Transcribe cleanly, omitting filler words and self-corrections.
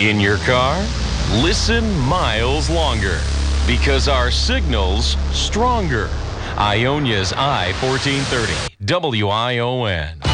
In your car, listen miles longer because our signal's stronger. Ionia's I-1430, WION.